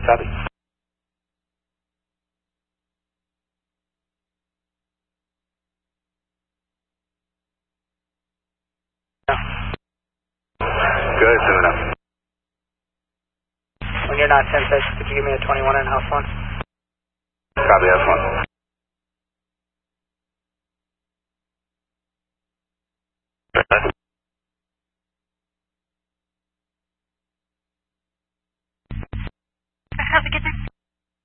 Copy. Good, soon enough. When you're not 10-6, could you give me a 21 in house 1? Copy, that's one.